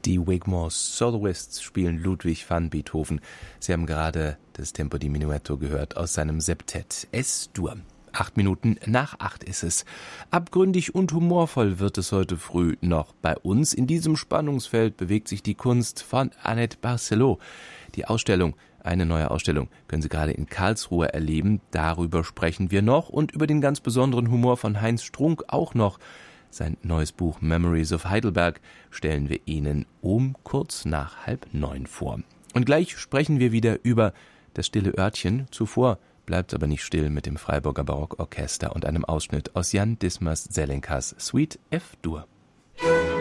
Die Wigmore Soloists spielen Ludwig van Beethoven. Sie haben gerade das Tempo di Minuetto gehört aus seinem Septett Es-Dur. 7:08 ist es. Abgründig und humorvoll wird es heute früh noch bei uns. In diesem Spannungsfeld bewegt sich die Kunst von Annette Barcelot. Die Ausstellung, eine neue Ausstellung, können Sie gerade in Karlsruhe erleben. Darüber sprechen wir noch und über den ganz besonderen Humor von Heinz Strunk auch noch. Sein neues Buch Memories of Heidelberg stellen wir Ihnen um kurz nach 8:30 vor. Und gleich sprechen wir wieder über das stille Örtchen. Zuvor bleibt aber nicht still mit dem Freiburger Barockorchester und einem Ausschnitt aus Jan Dismas Zelenkas Suite F-Dur.